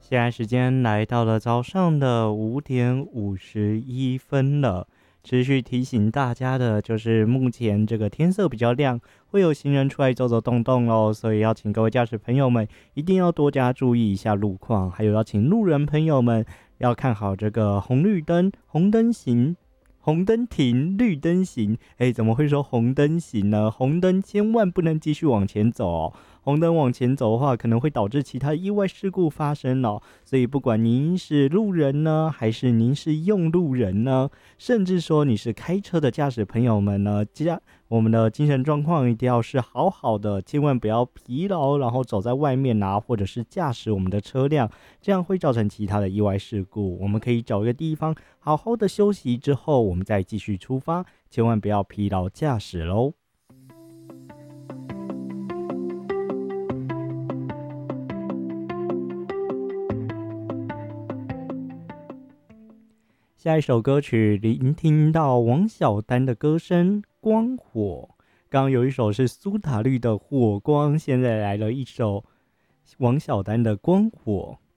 现在时间来到了早上的5点51分了。持续提醒大家的就是，目前这个天色比较亮，会有行人出来走走动动咯，所以要请各位驾驶朋友们一定要多加注意一下路况，还有要请路人朋友们要看好这个红绿灯，红灯行。红灯停，绿灯行。怎么会说红灯行呢？红灯千万不能继续往前走哦。红灯往前走的话，可能会导致其他意外事故发生哦。所以不管您是路人呢，还是您是用路人呢，甚至说你是开车的驾驶朋友们呢，我们的精神状况一定要是好好的，千万不要疲劳，然后走在外面啊，或者是驾驶我们的车辆，这样会造成其他的意外事故。我们可以找一个地方好好的休息之后，我们再继续出发，千万不要疲劳驾驶咯。下一首歌曲聆听到王小丹的歌声《光火》，刚刚有一首是苏打绿的《火光》，现在来了一首王小丹的《光火》。